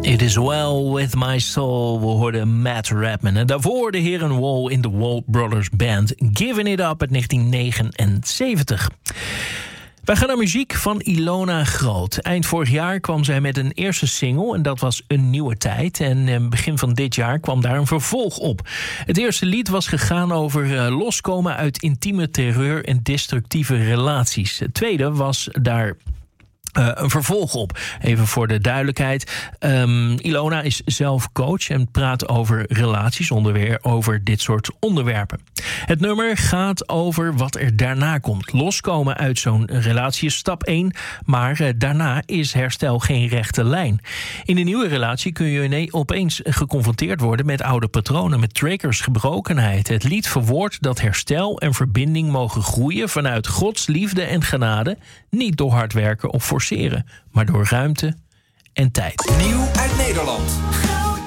It is well with my soul. We hoorden Matt Redman. En daarvoor de heren Wall in de Wall Brothers Band. Giving It Up uit 1979. Wij gaan naar muziek van Ilona Groot. Eind vorig jaar kwam zij met een eerste single en dat was Een Nieuwe Tijd. En begin van dit jaar kwam daar een vervolg op. Het eerste lied was gegaan over loskomen uit intieme terreur en destructieve relaties. Het tweede was daar een vervolg op. Even voor de duidelijkheid. Ilona is zelf coach en praat over relaties, over dit soort onderwerpen. Het nummer gaat over wat er daarna komt. Loskomen uit zo'n relatie is stap 1, maar daarna is herstel geen rechte lijn. In een nieuwe relatie kun je opeens geconfronteerd worden met oude patronen, met triggers, gebrokenheid. Het lied verwoordt dat herstel en verbinding mogen groeien vanuit Gods liefde en genade, niet door hard werken of forceren, maar door ruimte en tijd. Nieuw uit Nederland.